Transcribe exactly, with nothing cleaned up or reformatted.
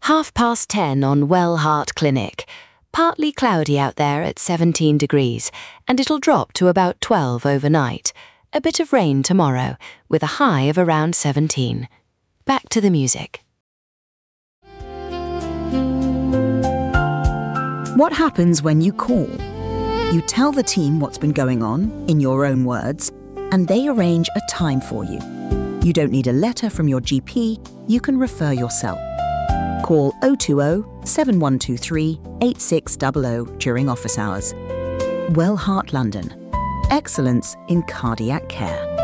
Half past ten on Well Heart Clinic. Partly cloudy out there at seventeen degrees, and it'll drop to about twelve overnight. A bit of rain tomorrow, with a high of around seventeen. Back to the music. What happens when you call? You tell the team what's been going on, in your own words, and they arrange a time for you. You don't need a letter from your G P, you can refer yourself. Call oh two oh, seven one two three, eight six zero zero during office hours. Well Heart London. Excellence in cardiac care.